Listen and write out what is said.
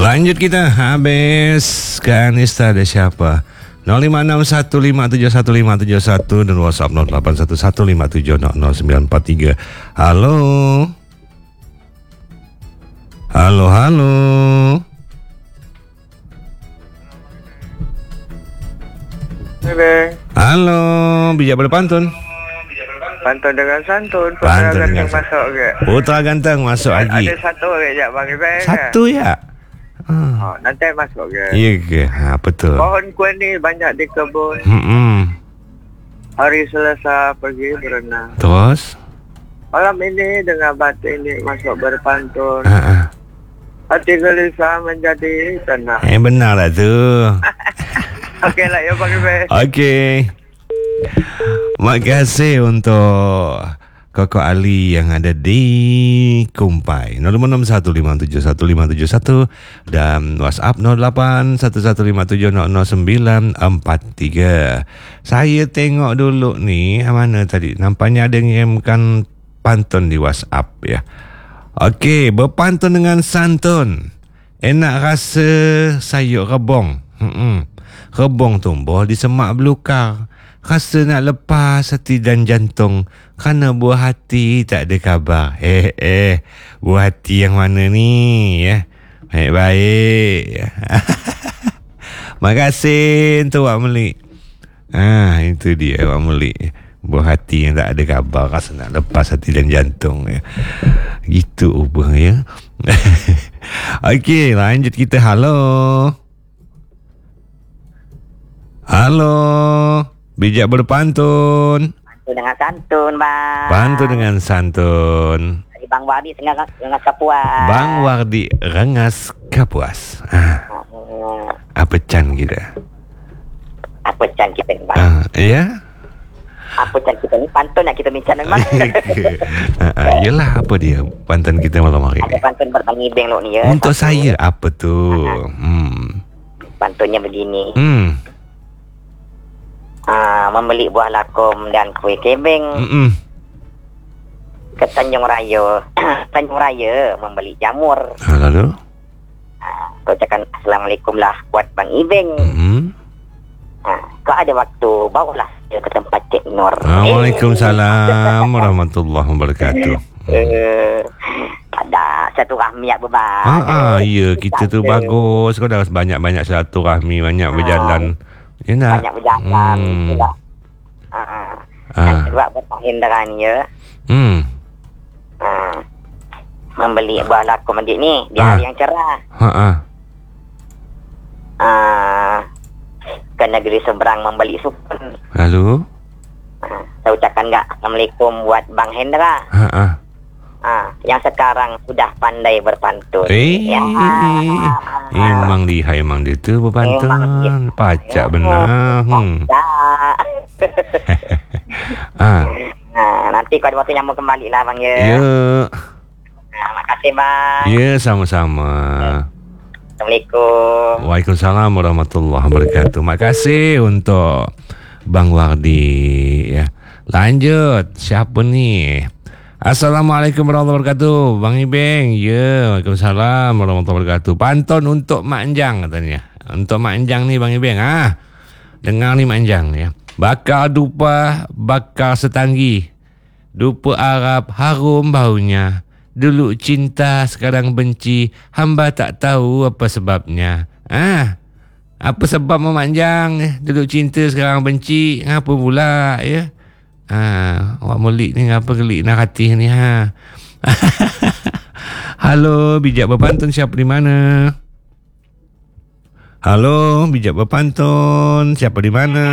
Lanjut kita. Habis ke Anista ada siapa? 0561571571 dan WhatsApp 081157000943. Halo. Halo, halo. Halo, bijak berpantun. Pantun dengan santun. Pantun dengan masuk ke? Putra ganteng masuk lagi. Ada satu ke je bagi baik. Satu ya. Oh, nanti masuk ke? Iya ke? Ha, betul. Pohon kuih ni banyak di kebun. Hari Selasa pergi berenang. Terus? Malam ini dengan batu ini masuk berpantun. Hati gelisah menjadi tenang. Benar lah tu. Okey lah ya bagi baik. Okey. Makasih untuk Koko Ali yang ada di Kumpai 0561571571 dan WhatsApp 081157000943. Saya tengok dulu ni mana tadi nampaknya ada yang mengirimkan pantun di WhatsApp ya. Okey, berpantun dengan santun. Enak rasa sayur rebong. Rebong tumbuh di semak belukar. Rasa nak lepas hati dan jantung kerana buah hati tak ada khabar. Buah hati yang mana ni ya? Baik-baik. Makasih untuk Wak Melik. Itu dia Wak Melik. Buah hati yang tak ada khabar, rasa nak lepas hati dan jantung ya. Gitu ubah ya. Okey, lanjut kita. Halo. Halo. Bijak berpantun. Pantun dengan santun, Bang. Pantun dengan santun. Dari Bang Wardi Rengas Kapuas. Bang Wardi Rengas Kapuas. Apa can kita? Apa can kita ni, Bang? Ya? Apa can kita ni? Pantun nak kita bincang memang. Yelah, apa dia pantun kita malam hari ni? Ada pantun berbang ibeng lo ni ya. Untuk saya, apa tu? Pantunnya begini. Membeli buah lakom dan kuih kebeng ke Tanjung Raya. Tanjung Raya membeli jamur. Lalu? Kau cakap Assalamualaikum lah buat Bang Ibeng. Kau ada waktu bawalah dia ke tempat Cik Nur. Waalaikumsalam warahmatullahi wabarakatuh. Ada satu rahmi yang beban. Ya, kita tu bagus. Kau dah banyak-banyak satu rahmi, banyak berjalan. Banyak berjalan. Buat berpahindaran ya. Membeli buah lakom adik ni di hari yang cerah. Ke negeri seberang membeli supun. Lalu? Saya ucapkan enggak Assalamualaikum buat Bang Hendra. Yang sekarang sudah pandai berpantun. Memang lihai memang dia tu berpantun. Pacak benar. Nanti kau ada waktu nyambung kembali lah Bang ya. Ya. Makasih Bang. Ya, sama-sama. Assalamualaikum. Waalaikumsalam warahmatullahi wabarakatuh. Makasih untuk Bang Wardi ya. Lanjut, siapa ni? Assalamualaikum warahmatullahi wabarakatuh. Bang Ibeng. Ya, Waalaikumsalam warahmatullahi wabarakatuh. Pantun untuk Mak Enjang katanya. Untuk Mak Enjang ni Bang Ibeng. Dengar ni Mak Enjang ya. Bakar dupa, bakar setanggi. Dupa Arab harum baunya. Dulu cinta, sekarang benci. Hamba tak tahu apa sebabnya. Apa sebab memanjang? Dulu cinta, sekarang benci. Ngapa pula ya? Wak Melik ni ngapa gelik nak hati ni Halo, bijak berpantun siapa di mana? Halo, bijak berpantun siapa di mana?